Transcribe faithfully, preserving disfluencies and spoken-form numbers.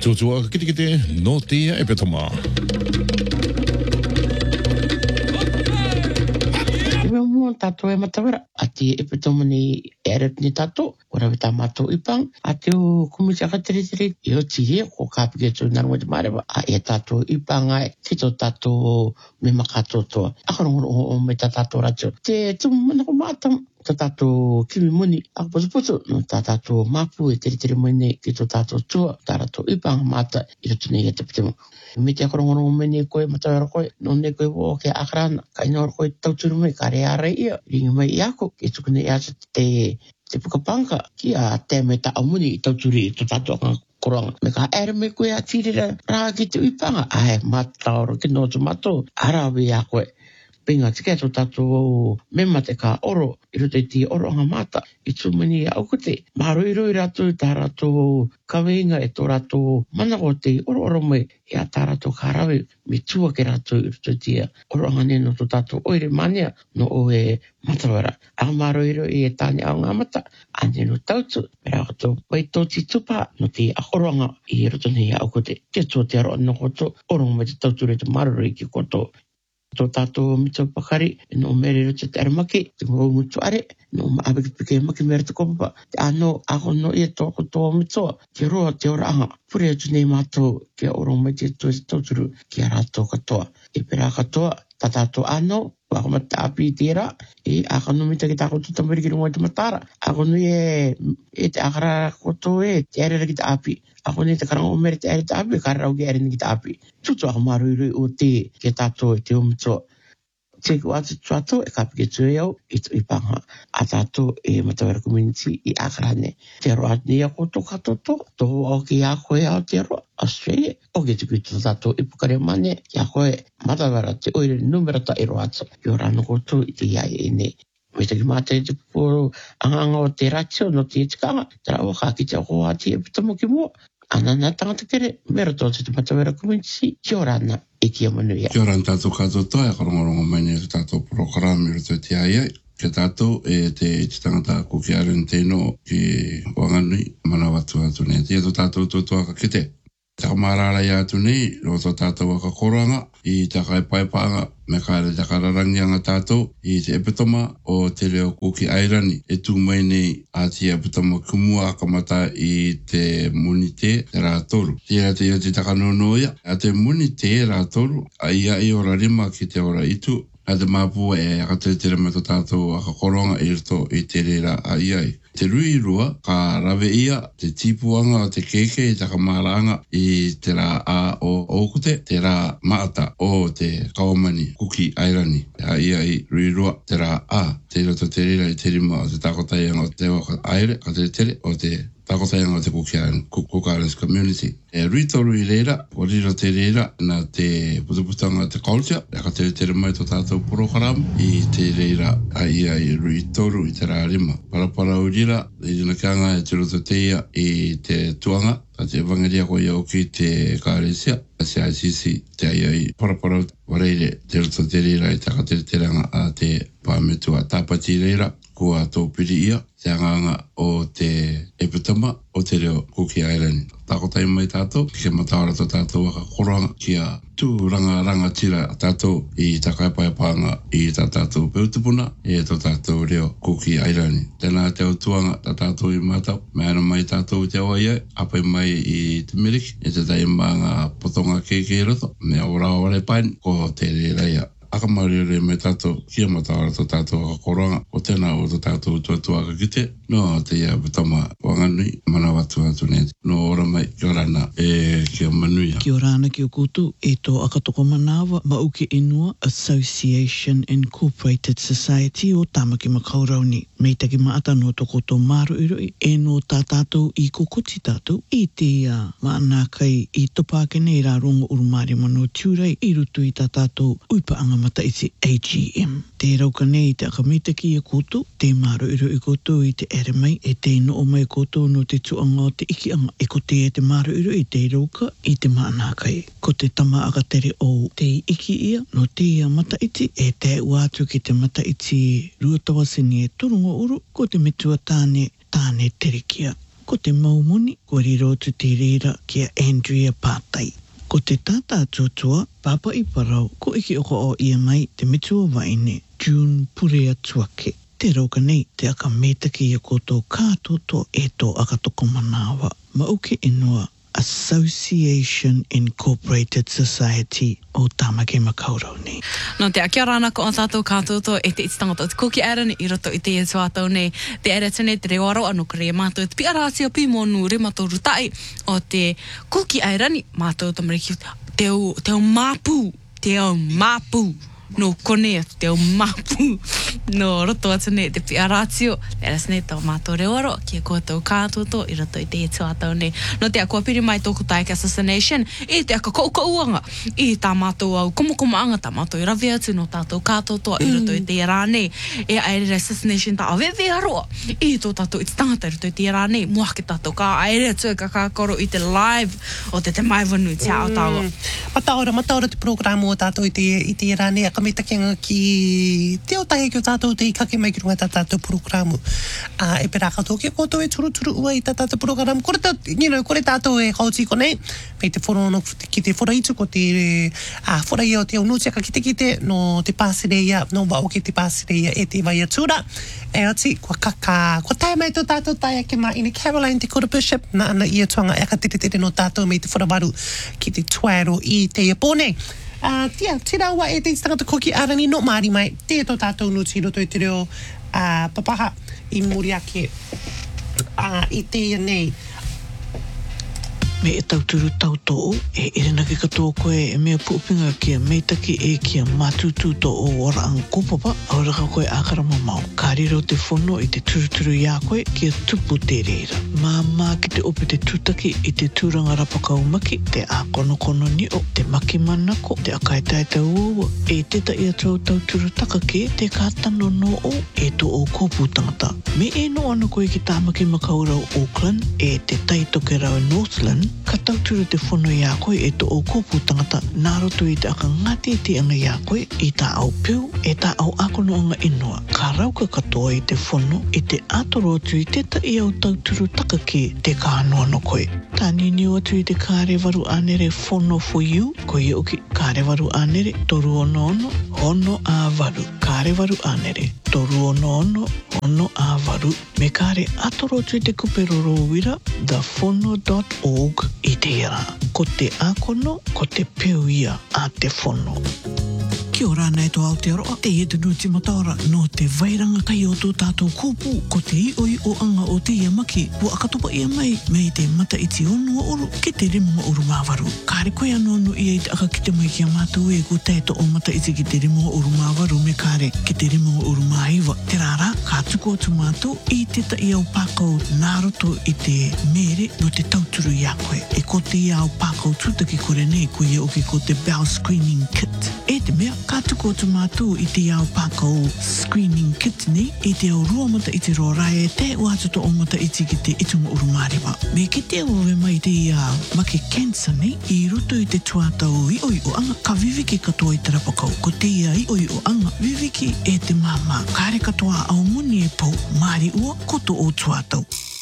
Tutua kiti kiti no tia e petoma. Mo tato e matawara ati e petoma ni eret ni tato ora vita mato ipang ati o kumisa ka tiri tiri yo tie ko kapige tu na mo mare a e tato ipang ai tito tato me makato to akon o me tato racho te tu mana ko matam tato kimi muni a poso poso no tato mapu e tiri tiri mone tito tato tu tato ipang mata i tu ne te petoma me te akon o me ne ko matawara ko no ne ko o ke akran kai no ko tau me kare are ia ringa mai iako ke tukune ia te te pukapanga ki a te me ta amuni i tauturi i tato ka koranga me ka ere me koe a tirira rā ki te uipanga ai mataoro ki no tu mato arawe iako e pinga tike to tato me mate ka oro i rote ti oro anga mata i tumani a okute maro i roi rato i tā rato kaweinga e tō rato mana o te oro oro me i a tā rato karawe me tua ke rato i rote tia oro anga neno to tato oire mania no o e matawara a maro i roi e tāne au ngā mata a neno tautu me rā kato wai tō ti tupa no te a oro anga i roto nei a okute te tō te aro anō koto oro me te tautu re te maro i ki koto tō tātou mito pakari, no mere rote te aramaki, te ngō mutu are, no maabeki pike maki mere te kopapa, te ano ako no ia tōko tō mitoa, ke roa te ora anga, pure atu nei mātou, ke oro mai te tō te tauturu, ke a rātou katoa. E pera katoa, tā tātou ano, wako mata api i tērā, e ako no mita ki tāko tuta meri ki rungo te matara, ako no e, e te akara koto e, te ere ki te api, ako ne te karanga o mere te ere te api, kararau ki ere ni ki te api. Tutu ako maru i rui o te, ke tātou e te umitoa. Te ku atu tuato e kapike tue au, i tu ipanga. A tātou e matawara community i akarane. Te roa ni a koto katoto, tō au ki a koe au te roa, Australia. O ke tuku tu tātou i pukare mane, ki a koe matawara te oire numera ta i roa atu. I ora no koto i te iai e ne. Me te ki mata i te puro anganga o te ratio no te itikanga, te rao ka ki te hoa ti e pitamo ki mua. Ana nā tangata kere, mera tō te matawara community, ki ora ana e ki a manuia. Ki ora tātou katoto, e karongorongo mai nei tātou programi roto te ai ai. Ke tātou e te te tangata ko ki aren teino ki wanganui, mana watu atu nei. Tia tō tātou tōtua ka kite. Taka marara i atu nei, ro tō tātou waka koranga, i taka e paipaanga, me kāre taka rarangi anga tātou, i te epitoma o te reo kuki airani, e tū mai nei a te epitoma kumua akamata i te muni te rā toru. Tira te ia te taka nonoia, a te muni te rā toru, a ia i ora rima ki te ora itu, a te māpua e akatere tere me tō tātou aka koronga i rito i te rera a iai. Te rui rua, ka rawe ia, te tipuanga o te keke i taka maranga i te rā a o okute, te rā maata o te kawamani kuki airani. A ia i rui rua, te rā a, te roto te rera i te rima o te takotaianga o te waka aire, ka te tere o te takotaianga o te kuki airani, Cook Islands Community. E rui toru i reira, o riro te reira, na te putuputanga te culture, e ka tere tere mai tō tātou program, i te reira a ia i rui toru i te rā rima. Parapara urira, i rina kianga e te roto te ia i te tuanga, a te evangelia ko ia o ki te kāresia, a se I C C te ai ai parapara wareire te roto te reira i taka tere teranga a te pāmetua tāpati reira, kua tō piri ia, te anganga o te epitama o te reo kuki airani. Tākotai mai tātou, ki ke matawara tō tātou waka koranga ki a tū ranga ranga tira tātou i takaipaipanga i tā tātou peutupuna e tō tātou reo kuki airani. Tēnā te au tuanga tā tātou i mātau, me ana mai tātou te awa iai, apai mai i te Meriki, e te tai maanga potonga keke roto, me ora ore pain, ko te re reia. Akamari re me tātou, kia matawara tō tātou aka koranga, o tēnā o tō tātou tuatua ka kite, no te ia butama wanganui, mana watu atu nei. No ora mai, kia rana, e kia manuia. Kia rana ki o koutou, e tō akatoko manawa, Mauke Inua Association Incorporated Society o Tamaki Makaurauni. Mei taki maata no tō koutou maru iroi, e no tā tātou i kokoti tātou, i te uh, maana kai i topake nei rā rongo urumare mano tiurei, i rutu i tā tātou uipa anga mata i te A G M. Te rauka nei te akamitaki i koutou, te maru iro i koutou i te ere mai, e te ino o mai koutou no te tuanga o te iki anga, e ko te e te maru iro i te rauka i te maana kai. Ko te tama akatere o te iki ia, no te ia mata iti, e te uatu ki te mata iti ruatawasini e turungo uru, ko te metua tāne, tāne terikia. ko te maumoni, ko riro tu te reira kia Andrea Pātai. Ko te tata tuatua, papa i parau, ko iki oko o ia mai te mitua waine, June Purea Tuake. Te roka nei, te aka metaki i koto kātoto e tō akatoko manawa. Mauke inua, Association Incorporated Society o Tamaki Makaurau nei. No te kia rana ko o tātou kātoto e te iti tangata o te kuki arani i roto i te e tuatau nei. Te ere tene te reo aro anu kare mātou te piarātia pi monu re mātou rutai o te kuki arani mātou tamariki teo, teo māpū, teo māpū. No kone te o mapu no roto atu ne te piaratio eras ne tau mātou reoro kia koutou kātoto i roto i te e tuatau ne no te a kua piri mai tōku taika assassination i te aka kaukauanga i tā mātou au komokomaanga tā mātou i rawe atu no tātou kātoto i roto i te e rāne e aere assassination tā awewe aroa i tō tātou i te tangata i roto i te e rāne muake tātou ka aere atu e ka kākoro i te live o te te maivanu te ao tāua Mataora, mataora te programu o tātou i te, i te e rāne ka me takenga ki te o tahe ki o tātou te i kake mai ki runga tā tātou programu. Uh, e pera katoa ki koutou e turu turu ua i tā tātou programu. Kore, tā, you know, kore tātou e kauti konei, mei te whorono ki te whora itu ko te uh, whora ia o te aunutia ka kite kite no te pāsereia, no wao ki te pāsereia e te vai atura. E ati, kua kaka, kua tae mai tō tātou tae ake mai ina Caroline te kura bishop na ana ia tuanga e ka tere tere no tātou mei te whora waru ki te tuaro i te iapone. Uh, tia, te rawa e te tangata koki arani no maari mai, te tō tātou no tiro toi te reo uh, papaha i Moriake uh, i te nei. Me e tauturu tautoo, e irena ki katoa koe e mea puupinga kia meitaki e kia matutu to o ora ang kupapa, auraka koe ākarama mau. Ka riro te whono i te turuturu ia koe kia tupu te reira. Māmā ki te ope te tutaki i te tūranga rapakau maki, te ākonokono ni o, te maki manako, te akaitaita uaua, e teta ia tau tauturu takake, te kātano no o, e to o kōpū tangata. Me e no ana koe ki Tāmaki Makaurau Auckland, e te taitoke rau Northland, ka tauturu te whono i a koe e to o kōpū tangata nā roto i te aka ngati te anga i a koe i tā au piu e tā au akono anga inua. Ka rauka katoa i te whono i te atoro atu i teta i au tauturu takake te ka anua no koe. Tā nini atu i te kārewaru anere whono for you, ko i oki kārewaru anere toru ono ono, ono a waru. Kārewaru anere toru ono ono, ono a waru. Me kāre atoro atu i te kuperoro wira, the whono dot org i te ira. Ko te akono, ko te peu ia a te whono. Kia ora nei tō Aotearoa, te etu nuti mataora no te vairanga kai o tō tātou kōpū, ko te ioi o anga o te ia maki, ua akatopa ia mai, mei te mata iti onua oru, ki te remunga oru māwaru. Kāre koe anu anu ia i te aka kite mai kia mātou e ko teito o mata iti ki te remunga oru māwaru, me kāre ki te remunga oru māiwa. Te rāra, kā tuku atu mātou, i teta i au pākau nāroto i te mere no te tauturu i a koe. E ko te i au pākau tūtaki kore nei, ko ia oki ko te Bell Screening Kit. E te mea, ka tuku atu mātou i te au pākau screening kit nei, i te au rua mata i te rorae, te uatoto o mata iti ki te itunga urumārewa. Me ki te awawe mai te uh, maki cancer nei, i roto i te tuatau i oi o anga, ka viviki katoa i te rapakau. Ko te ia i oi o anga, viviki e te māmā. Kāre katoa au muni e pau, māri ua, koto o tuatau.